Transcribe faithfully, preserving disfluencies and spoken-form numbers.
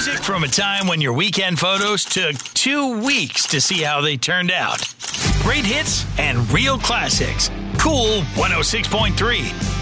Music from a time when your weekend photos took two weeks to see how they turned out. Great hits and real classics. Cool one oh six point three.